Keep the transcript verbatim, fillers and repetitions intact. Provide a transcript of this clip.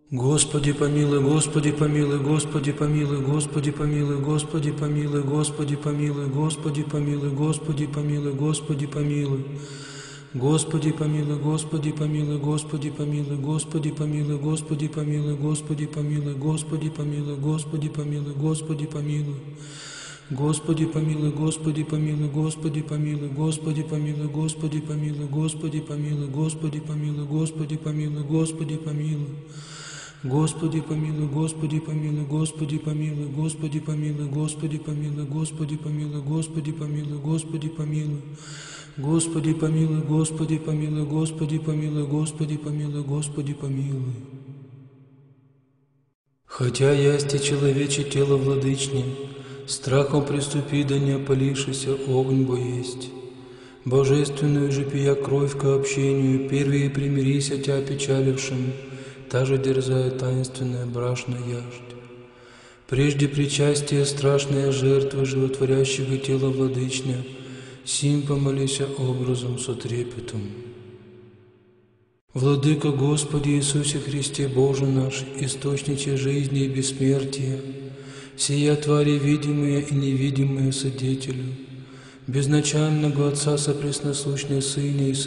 Господи помилуй, Господи помилуй, Господи помилуй, Господи помилуй, Господи помилуй, Господи помилуй, Господи помилуй, Господи помилуй, Господи помилуй. Господи помилуй, Господи помилуй, Господи помилуй, Господи помилуй, Господи помилуй, Господи помилуй, Господи помилуй, Господи помилуй, Господи помилуй. Господи помилуй, Господи помилуй, Господи помилуй, Господи помилуй, Господи помилуй, Господи помилуй, Господи помилуй, Господи помилуй, Господи помилуй. Господи помилуй, Господи помилуй, Господи помилуй, Господи помилуй, Господи помилуй, Господи помилуй, Господи помилуй, Господи помилуй. Господи помилуй, Господи помилуй, Господи помилуй, Господи помилуй, Господи помилуй. Хотя ясти человече тело владычне, страхом приступи, да не опалившийся огонь бо есть. Божественную же пия кровь ко общению, первее примирися тя печалившим, та же дерзая таинственная брашна яждь. Прежде причастия страшная жертва животворящего тела владычня, сим помолися образом со трепетом. Владыка Господи Иисусе Христе Боже наш, источниче жизни и бессмертия, сия твари видимые и невидимые Содетелю, безначального Отца сопресносущной Сыне и